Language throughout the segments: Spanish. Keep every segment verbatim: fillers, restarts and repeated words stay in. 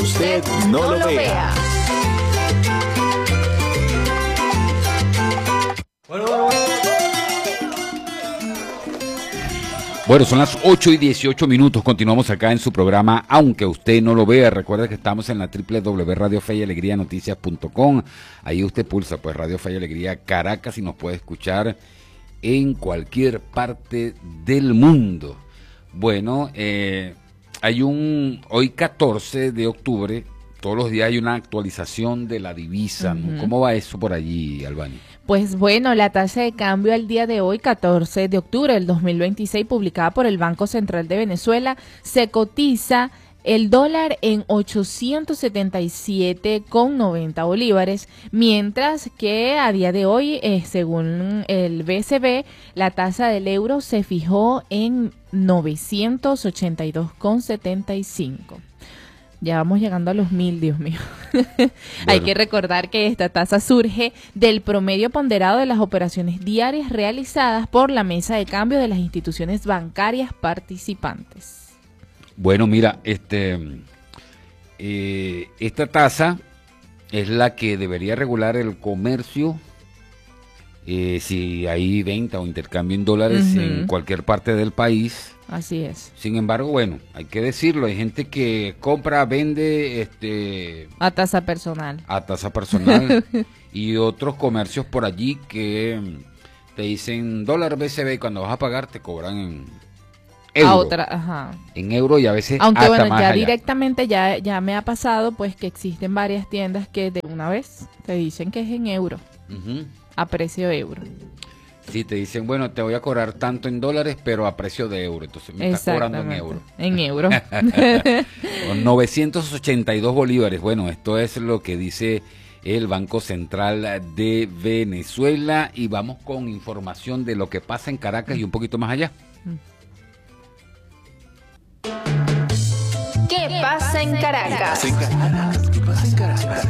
usted no lo vea. Bueno, bueno, bueno. Bueno, son las ocho y dieciocho minutos, continuamos acá en su programa, aunque usted no lo vea. Recuerda que estamos en la doble u doble u doble u punto radio fe y alegría noticias punto com. Ahí usted pulsa pues Radio Fe y Alegría Caracas y nos puede escuchar en cualquier parte del mundo. Bueno, eh, hay un, hoy catorce de octubre, todos los días hay una actualización de la divisa, ¿no? Uh-huh. ¿Cómo va eso por allí, Albani? Pues bueno, la tasa de cambio al día de hoy, catorce de octubre del dos mil veintiséis, publicada por el Banco Central de Venezuela, se cotiza el dólar en ochocientos setenta y siete con noventa bolívares, mientras que a día de hoy, eh, según el B C B, la tasa del euro se fijó en novecientos ochenta y dos con setenta y cinco. Ya vamos llegando a los mil, Dios mío. Bueno. Hay que recordar que esta tasa surge del promedio ponderado de las operaciones diarias realizadas por la mesa de cambio de las instituciones bancarias participantes. Bueno, mira, este, eh, esta tasa es la que debería regular el comercio, eh, si hay venta o intercambio en dólares uh-huh. en cualquier parte del país. Así es. Sin embargo, bueno, hay que decirlo, hay gente que compra, vende, este, a tasa personal. A tasa personal y otros comercios por allí que te dicen dólar B C B y cuando vas a pagar te cobran en euro. A otra, ajá. En euro y a veces aunque hasta bueno, más ya allá. Directamente ya, ya me ha pasado pues que existen varias tiendas que de una vez te dicen que es en euro, uh-huh. a precio de euro. Sí, te dicen, bueno, te voy a cobrar tanto en dólares, pero a precio de euro. Entonces me estás cobrando en euro. En euro. novecientos ochenta y dos bolívares. Bueno, esto es lo que dice el Banco Central de Venezuela. Y vamos con información de lo que pasa en Caracas y un poquito más allá. ¿Qué pasa en Caracas? ¿Qué pasa en Caracas?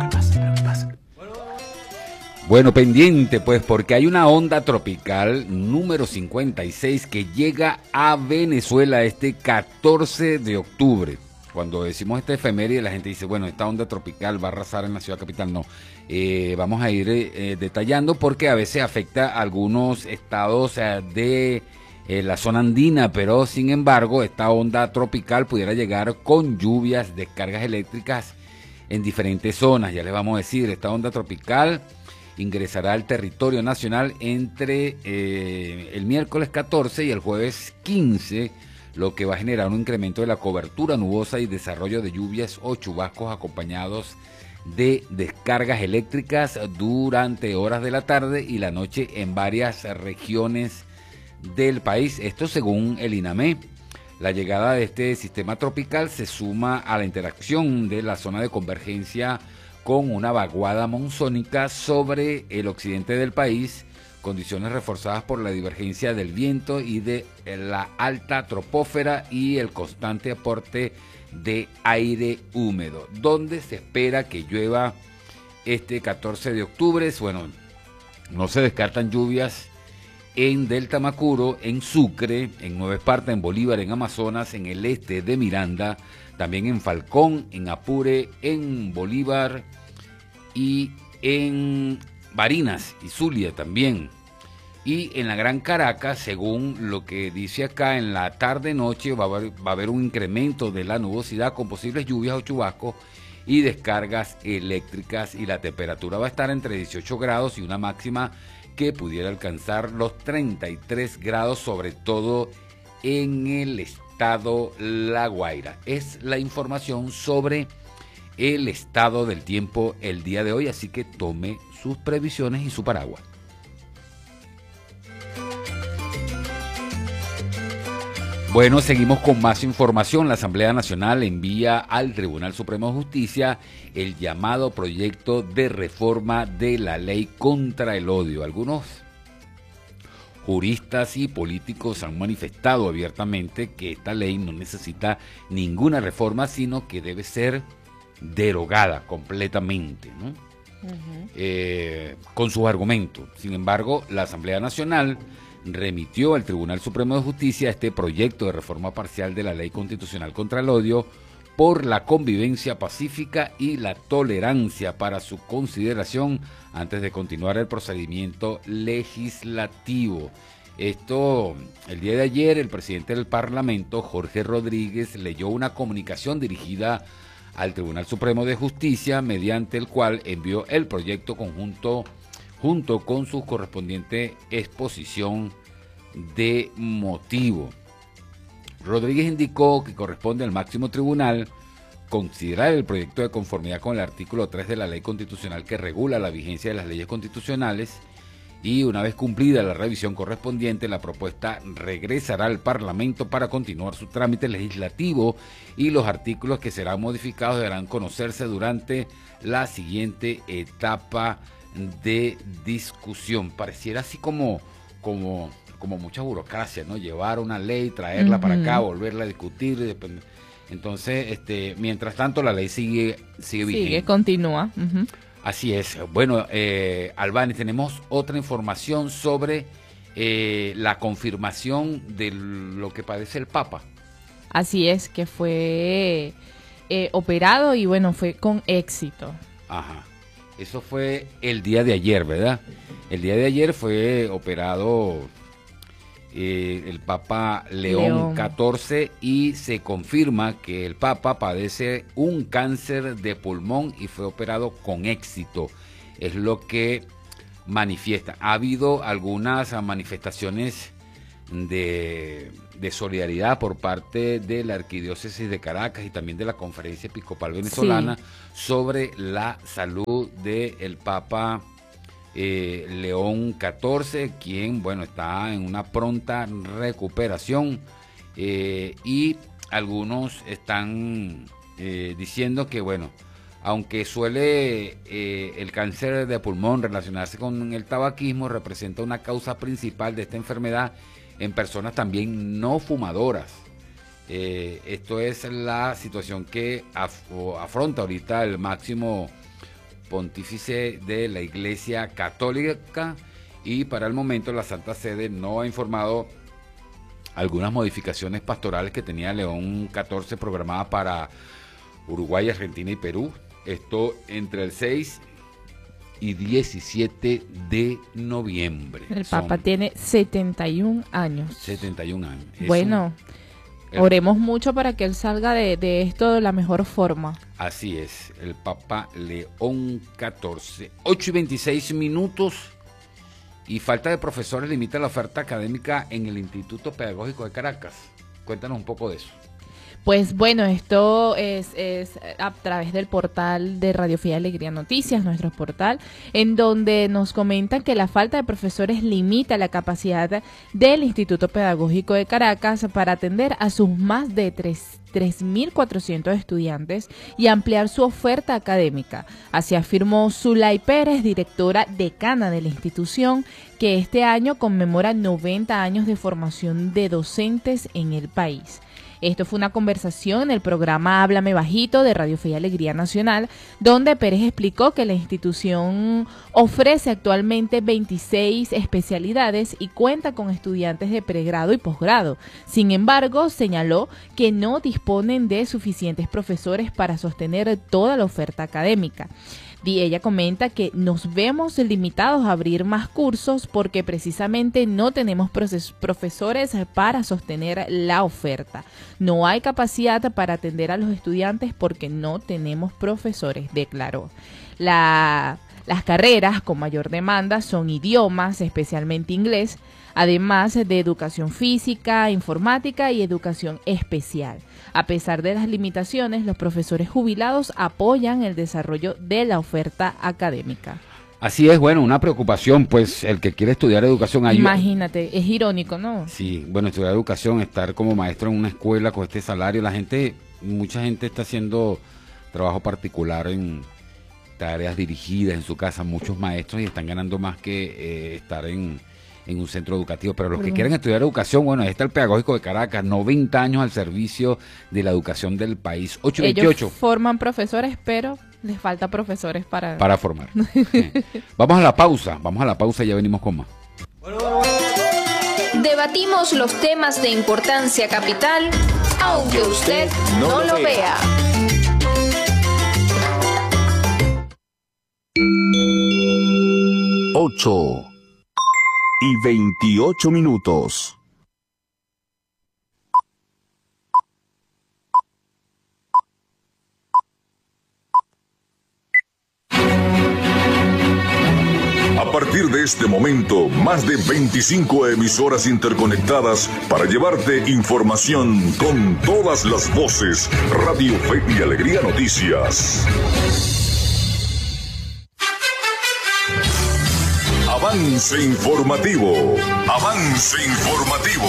Bueno, pendiente pues porque hay una onda tropical número cincuenta y seis que llega a Venezuela este catorce de octubre. Cuando decimos esta efeméride la gente dice, bueno, esta onda tropical va a arrasar en la ciudad capital. No, eh, vamos a ir eh, detallando porque a veces afecta a algunos estados eh, de eh, la zona andina, pero sin embargo esta onda tropical pudiera llegar con lluvias, descargas eléctricas en diferentes zonas. Ya les vamos a decir, esta onda tropical ingresará al territorio nacional entre eh, el miércoles catorce y el jueves quince, lo que va a generar un incremento de la cobertura nubosa y desarrollo de lluvias o chubascos acompañados de descargas eléctricas durante horas de la tarde y la noche en varias regiones del país. Esto según el INAME. La llegada de este sistema tropical se suma a la interacción de la zona de convergencia con una vaguada monzónica sobre el occidente del país, condiciones reforzadas por la divergencia del viento y de la alta tropósfera y el constante aporte de aire húmedo, donde se espera que llueva este catorce de octubre. Bueno, no se descartan lluvias en Delta Macuro, en Sucre, en Nueva Esparta, en Bolívar, en Amazonas, en el este de Miranda, también en Falcón, en Apure, en Bolívar y en Barinas y Zulia también. Y en la Gran Caracas, según lo que dice acá, en la tarde-noche va a haber, va a haber un incremento de la nubosidad con posibles lluvias o chubascos y descargas eléctricas, y la temperatura va a estar entre dieciocho grados y una máxima que pudiera alcanzar los treinta y tres grados, sobre todo en el estado La Guaira. Es la información sobre el estado del tiempo el día de hoy, así que tome sus previsiones y su paraguas. Bueno, seguimos con más información. La Asamblea Nacional envía al Tribunal Supremo de Justicia el llamado proyecto de reforma de la ley contra el odio. Algunos juristas y políticos han manifestado abiertamente que esta ley no necesita ninguna reforma, sino que debe ser derogada completamente, ¿no? Uh-huh. eh, con sus argumentos. Sin embargo, la Asamblea Nacional remitió al Tribunal Supremo de Justicia este proyecto de reforma parcial de la Ley Constitucional contra el Odio por la convivencia pacífica y la tolerancia para su consideración antes de continuar el procedimiento legislativo. Esto, el día de ayer, el presidente del Parlamento, Jorge Rodríguez, leyó una comunicación dirigida al Tribunal Supremo de Justicia, mediante el cual envió el proyecto conjunto junto con su correspondiente exposición de motivo. Rodríguez indicó que corresponde al máximo tribunal considerar el proyecto de conformidad con el artículo tres de la ley constitucional que regula la vigencia de las leyes constitucionales y, una vez cumplida la revisión correspondiente, la propuesta regresará al Parlamento para continuar su trámite legislativo y los artículos que serán modificados deberán conocerse durante la siguiente etapa de discusión. Pareciera así como, como, como mucha burocracia, ¿no? Llevar una ley, traerla uh-huh. para acá, volverla a discutir. Entonces, este, mientras tanto, la ley sigue, sigue vigente. Sigue, continúa. Uh-huh. Así es. Bueno, eh, Albani, tenemos otra información sobre eh, la confirmación de lo que padece el Papa. Así es, que fue eh, operado y bueno, fue con éxito. Ajá. Eso fue el día de ayer, ¿verdad? El día de ayer fue operado eh, el Papa León, León catorce y se confirma que el Papa padece un cáncer de pulmón y fue operado con éxito. Es lo que manifiesta. Ha habido algunas manifestaciones de, de solidaridad por parte de la Arquidiócesis de Caracas y también de la Conferencia Episcopal Venezolana sí. sobre la salud del Papa eh, León catorce, quien, bueno, está en una pronta recuperación eh, y algunos están eh, diciendo que, bueno, aunque suele eh, el cáncer de pulmón relacionarse con el tabaquismo, representa una causa principal de esta enfermedad en personas también no fumadoras. Eh, esto es la situación que af afronta ahorita el máximo pontífice de la Iglesia Católica, y para el momento la Santa Sede no ha informado algunas modificaciones pastorales que tenía León catorce programadas para Uruguay, Argentina y Perú. Esto entre el seis y diecisiete de noviembre. El Papa Son tiene setenta y un años. setenta y un años. Es bueno, un, oremos mucho para que él salga de, de esto de la mejor forma. Así es, el Papa León catorce. ocho y veintiséis minutos. Y falta de profesores limita la oferta académica en el Instituto Pedagógico de Caracas. Cuéntanos un poco de eso. Pues bueno, esto es, es a través del portal de Radio Fe y Alegría Noticias, nuestro portal, en donde nos comentan que la falta de profesores limita la capacidad del Instituto Pedagógico de Caracas para atender a sus más de tres mil cuatrocientos estudiantes y ampliar su oferta académica. Así afirmó Zulay Pérez, directora decana de la institución, que este año conmemora noventa años de formación de docentes en el país. Esto fue una conversación en el programa Háblame Bajito de Radio Fe y Alegría Nacional, donde Pérez explicó que la institución ofrece actualmente veintiséis especialidades y cuenta con estudiantes de pregrado y posgrado. Sin embargo, señaló que no disponen de suficientes profesores para sostener toda la oferta académica. Y ella comenta que nos vemos limitados a abrir más cursos porque precisamente no tenemos profesores para sostener la oferta. No hay capacidad para atender a los estudiantes porque no tenemos profesores, declaró. La, las carreras con mayor demanda son idiomas, especialmente inglés, además de educación física, informática y educación especial. A pesar de las limitaciones, los profesores jubilados apoyan el desarrollo de la oferta académica. Así es, bueno, una preocupación, pues el que quiere estudiar educación... Hay... Imagínate, es irónico, ¿no? Sí, bueno, estudiar educación, estar como maestro en una escuela con este salario, la gente, mucha gente está haciendo trabajo particular en tareas dirigidas en su casa, muchos maestros, y están ganando más que eh, estar en... en un centro educativo, pero los que quieren estudiar educación, bueno, ahí está el Pedagógico de Caracas, noventa años al servicio de la educación del país. ocho veintiocho. Ellos forman profesores, pero les falta profesores para... Para formar. eh. Vamos a la pausa, vamos a la pausa y ya venimos con más. Debatimos los temas de importancia capital aunque usted no lo vea. Ocho y veintiocho minutos. A partir de este momento, más de veinticinco emisoras interconectadas para llevarte información con todas las voces. Radio Fe y Alegría Noticias. Avance informativo. Avance informativo.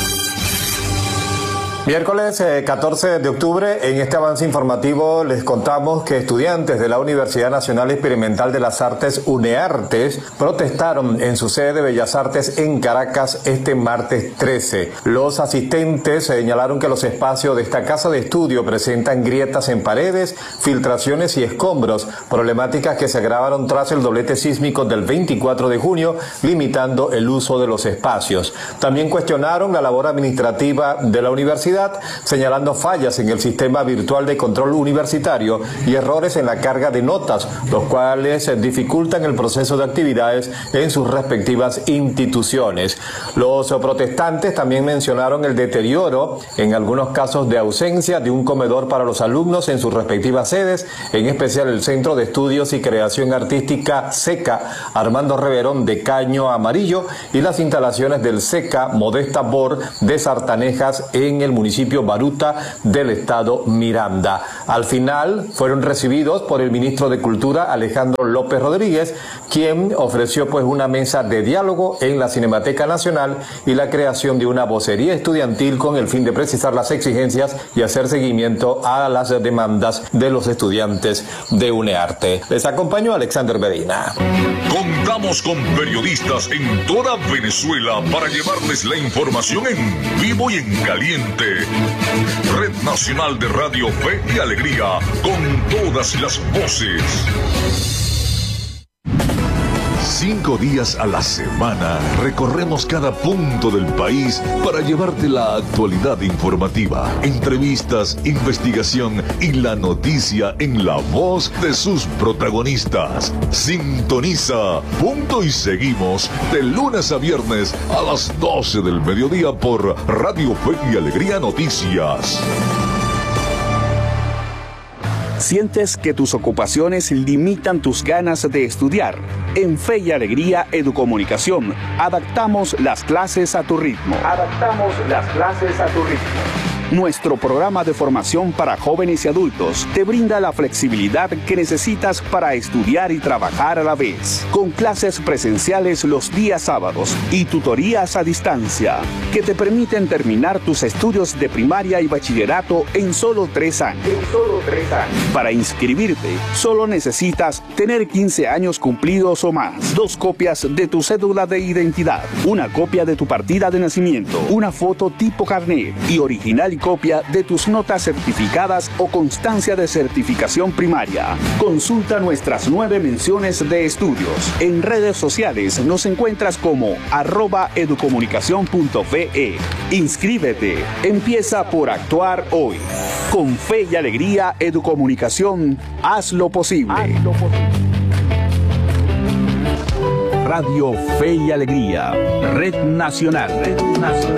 Miércoles eh, catorce de octubre, en este avance informativo les contamos que estudiantes de la Universidad Nacional Experimental de las Artes, UNEARTES, protestaron en su sede de Bellas Artes en Caracas este martes trece. Los asistentes señalaron que los espacios de esta casa de estudio presentan grietas en paredes, filtraciones y escombros, problemáticas que se agravaron tras el doblete sísmico del veinticuatro de junio, limitando el uso de los espacios. También cuestionaron la labor administrativa de la universidad, señalando fallas en el sistema virtual de control universitario y errores en la carga de notas, los cuales dificultan el proceso de actividades en sus respectivas instituciones. Los protestantes también mencionaron el deterioro, en algunos casos de ausencia, de un comedor para los alumnos en sus respectivas sedes, en especial el Centro de Estudios y Creación Artística SECA Armando Reverón de Caño Amarillo y las instalaciones del SECA Modesta Bor de Sartanejas en el municipio Baruta del estado Miranda. Al final fueron recibidos por el ministro de Cultura, Alejandro López Rodríguez, quien ofreció pues una mesa de diálogo en la Cinemateca Nacional y la creación de una vocería estudiantil con el fin de precisar las exigencias y hacer seguimiento a las demandas de los estudiantes de UNEARTE. Les acompañó Alexander Medina. Contamos con periodistas en toda Venezuela para llevarles la información en vivo y en caliente. Red Nacional de Radio Fe y Alegría, con todas las voces. Cinco días a la semana recorremos cada punto del país para llevarte la actualidad informativa, entrevistas, investigación y la noticia en la voz de sus protagonistas. Sintoniza, punto y seguimos de lunes a viernes a las doce del mediodía por Radio Fe y Alegría Noticias. ¿Sientes que tus ocupaciones limitan tus ganas de estudiar? En Fe y Alegría Educomunicación, adaptamos las clases a tu ritmo. Adaptamos las clases a tu ritmo. Nuestro programa de formación para jóvenes y adultos te brinda la flexibilidad que necesitas para estudiar y trabajar a la vez, con clases presenciales los días sábados y tutorías a distancia, que te permiten terminar tus estudios de primaria y bachillerato en solo tres años. En solo tres años. Para inscribirte, solo necesitas tener quince años cumplidos o más, dos copias de tu cédula de identidad, una copia de tu partida de nacimiento, una foto tipo carnet y original y copia de tus notas certificadas o constancia de certificación primaria. Consulta nuestras nueve menciones de estudios. En redes sociales nos encuentras como arroba educomunicación punto fe. Inscríbete. Empieza por actuar hoy. Con Fe y Alegría Educomunicación, haz lo posible. Haz lo posible. Radio Fe y Alegría, Red Nacional. Red Nacional.